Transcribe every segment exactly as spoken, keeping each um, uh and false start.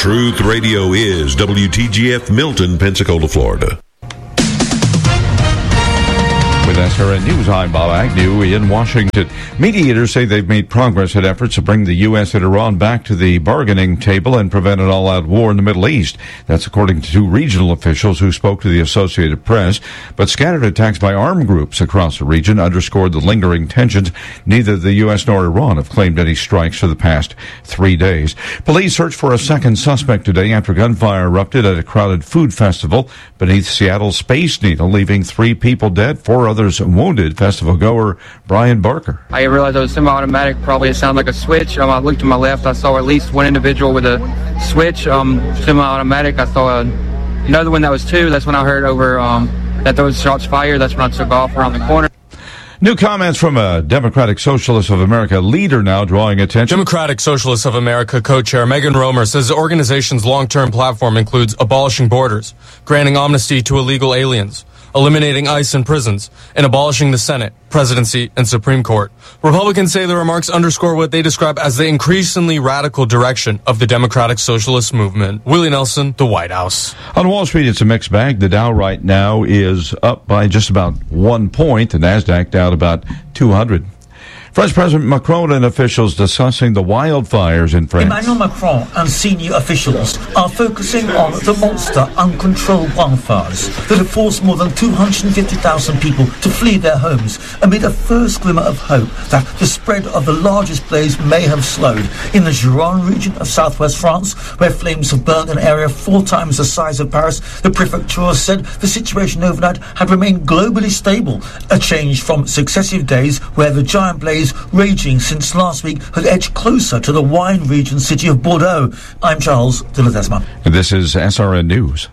Truth Radio is W T G F Milton, Pensacola, Florida. With S R N News, I'm Bob Agnew in Washington. Mediators say they've made progress in efforts to bring the U S and Iran back to the bargaining table and prevent an all-out war in the Middle East. That's according to two regional officials who spoke to the Associated Press. But scattered attacks by armed groups across the region underscored the lingering tensions. Neither the U S nor Iran have claimed any strikes for the past three days. Police searched for a second suspect today after gunfire erupted at a crowded food festival beneath Seattle's Space Needle, leaving three people dead, four others wounded. Festival goer Brian Barker. I realized it was semi-automatic. Probably it sounded like a switch. Um, I looked to my left. I saw at least one individual with a switch, um, semi-automatic. I saw a, another one that was two. That's when I heard over um, that those shots fired. That's when I took off around the corner. New comments from a Democratic Socialists of America leader now drawing attention. Democratic Socialists of America co-chair Megan Romer says the organization's long-term platform includes abolishing borders, granting amnesty to illegal aliens, eliminating ICE in prisons, and abolishing the Senate, presidency, and Supreme Court. Republicans say the remarks underscore what they describe as the increasingly radical direction of the Democratic Socialist movement. Willie Nelson, the White House. On Wall Street, it's a mixed bag. The Dow right now is up by just about one point. The NASDAQ down about two hundred. French President Macron and officials discussing the wildfires in France. Emmanuel Macron and senior officials are focusing on the monster uncontrolled wildfires that have forced more than two hundred fifty thousand people to flee their homes amid a first glimmer of hope that the spread of the largest blaze may have slowed. In the Gironde region of southwest France, where flames have burned an area four times the size of Paris, the prefecture said the situation overnight had remained globally stable, a change from successive days where the giant blaze raging since last week had edged closer to the wine region city of Bordeaux. I'm Charles de Ledesma. This is S R N News.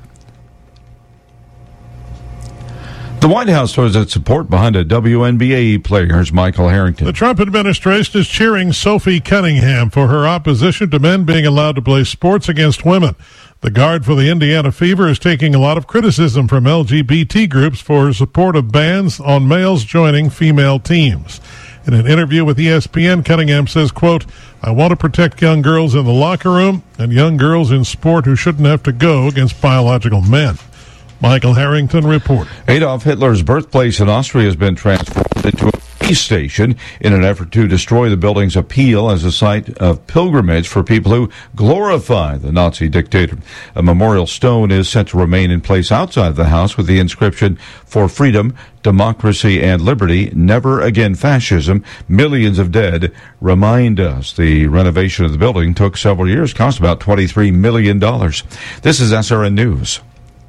The White House throws its support behind a W N B A player. Here's Michael Harrington. The Trump administration is cheering Sophie Cunningham for her opposition to men being allowed to play sports against women. The guard for the Indiana Fever is taking a lot of criticism from L G B T groups for her support of bans on males joining female teams. In an interview with E S P N, Cunningham says, quote, I want to protect young girls in the locker room and young girls in sport who shouldn't have to go against biological men. Michael Harrington reported. Adolf Hitler's birthplace in Austria has been transformed into a peace station in an effort to destroy the building's appeal as a site of pilgrimage for people who glorify the Nazi dictator. A memorial stone is set to remain in place outside the house with the inscription, for freedom, democracy, and liberty, never again fascism, millions of dead remind us. The renovation of the building took several years, cost about twenty-three million dollars. This is S R N News.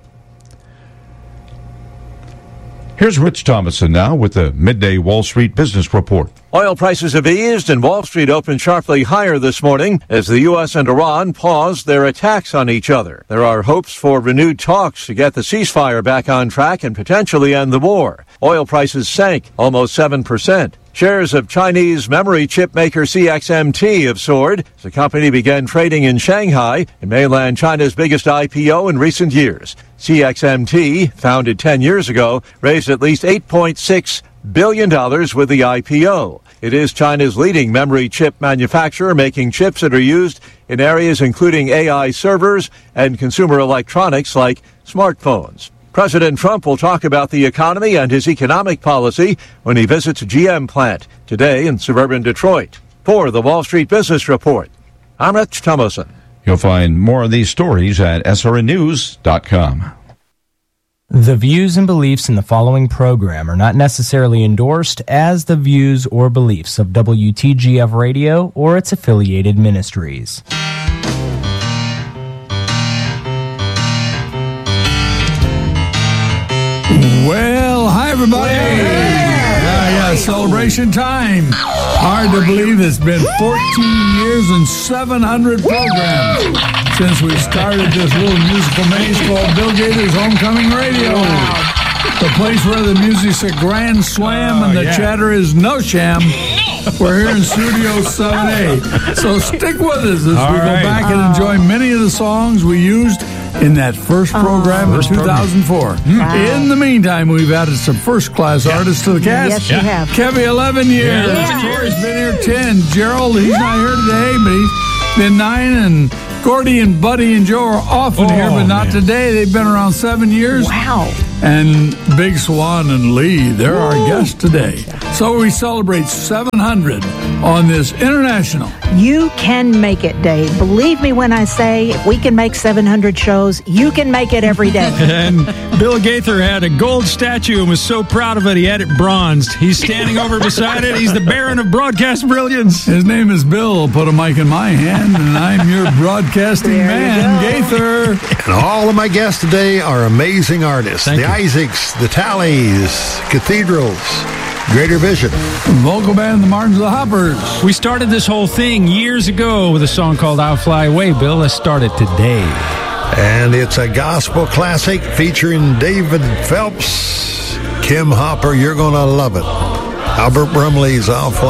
Here's Rich Thomason now with the Midday Wall Street Business Report. Oil prices have eased and Wall Street opened sharply higher this morning as the U S and Iran paused their attacks on each other. There are hopes for renewed talks to get the ceasefire back on track and potentially end the war. Oil prices sank almost seven percent. Shares of Chinese memory chip maker C X M T have soared as the company began trading in Shanghai, in mainland China's biggest I P O in recent years. C X M T, founded ten years ago, raised at least eight point six billion dollars with the I P O. It is China's leading memory chip manufacturer, making chips that are used in areas including A I servers and consumer electronics like smartphones. President Trump will talk about the economy and his economic policy when he visits a G M plant today in suburban Detroit. For the Wall Street Business Report, I'm Rich Thomason. You'll find more of these stories at S R N news dot com. The views and beliefs in the following program are not necessarily endorsed as the views or beliefs of W T G F Radio or its affiliated ministries. Well, hi, everybody. Hey, yeah, yeah, celebration time. Hard to believe it's been fourteen years and seven hundred programs since we started this little musical maze called Bill Gator's Homecoming Radio. The place where the music's a grand slam and the yeah. chatter is no sham. We're here in Studio seven A. So stick with us as All we right. go back and enjoy many of the songs we used in that first program oh, in two thousand four. Wow. In the meantime, we've added some first-class yeah. artists to the cast. Yes, you yeah. have. Kevy, eleven years. Yeah. Corey's been here ten. Gerald, he's not here today, but he's been nine. And Gordy and Buddy and Joe are often Oh, here, but not man. today. They've been around seven years. Wow. And Big Swan and Lee, they're our guests today. So we celebrate seven hundred on this international. You can make it, Dave. Believe me when I say if we can make seven hundred shows, you can make it every day. And Bill Gaither had a gold statue and was so proud of it, he had it bronzed. He's standing over beside it. He's the Baron of broadcast brilliance. His name is Bill. Put a mic in my hand, and I'm your broadcasting There man, you Gaither. And all of my guests today are amazing artists. Thank the you. Isaacs, the Tallies, Cathedrals, Greater Vision. Vocal band, the Martins, the Hoppers. We started this whole thing years ago with a song called I'll Fly Away. Bill, let's start it today. And it's a gospel classic featuring David Phelps. Kim Hopper, you're going to love it. Albert Brumley's I'll Fly